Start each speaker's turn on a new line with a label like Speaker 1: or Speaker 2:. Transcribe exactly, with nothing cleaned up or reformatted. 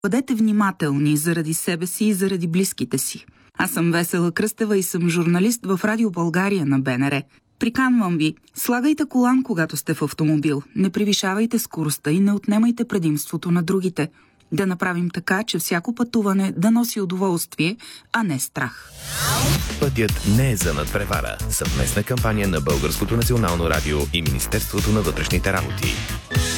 Speaker 1: Бъдете внимателни заради себе си и заради близките си. Аз съм Весела Кръстева и съм журналист в Радио България на Б Н Р. Приканвам ви, слагайте колан, когато сте в автомобил, не превишавайте скоростта и не отнемайте предимството на другите. Да направим така, че всяко пътуване да носи удоволствие, а не страх.
Speaker 2: Пътят не е за надпревара. Съвместна кампания на Българското национално радио и Министерството на вътрешните работи.